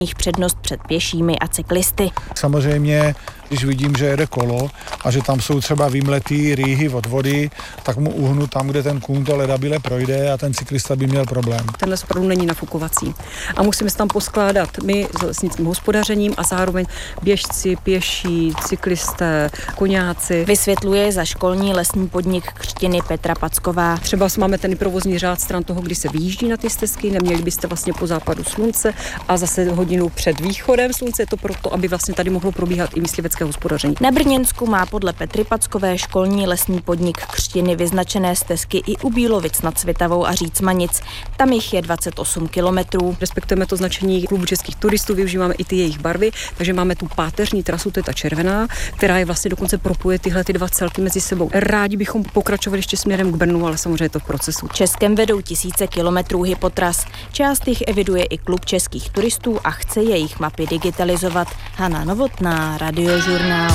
přednost před pěšími a cyklisty. Samozřejmě, když vidím, že jede kolo a že tam jsou třeba vymletý rýhy od vody, tak mu uhnu tam, kde ten kůň to ledabile projde a ten cyklista by měl problém. Tenhle opravdu není nafukovací. A musíme se tam poskládat my s lesnickým hospodařením a zároveň běžci, pěší, cyklisté, koňáci. Vysvětluje za školní lesní podnik Křtiny Petra Packová. Třeba máme ten provozní řád stran toho, kdy se vyjíždí na ty stezky, neměli byste vlastně po západu slunce a zase hodinu před východem slunce, je to proto, aby vlastně tady mohlo probíhat i myslivecké hospodaření. Na Brněnsku má podle Petry Packové školní lesní podnik Křtiny vyznačené stezky i u Bílovic nad Svitavou a Řícmanic. Tam jich je 28 kilometrů. Respektujeme to značení klubu českých turistů, využíváme i ty jejich barvy, takže máme tu páteřní trasu, to je ta červená, která je vlastně dokonce propojuje tyhle ty dva celky mezi sebou. Rádi bychom pokračovali ještě směrem k Brnu, ale samozřejmě je to v procesu. Českem vedou tisíce kilometrů hypotras. Část jich eviduje i klub českých turistů a chce jejich mapy digitalizovat. Hana Novotná, Radiožurnál.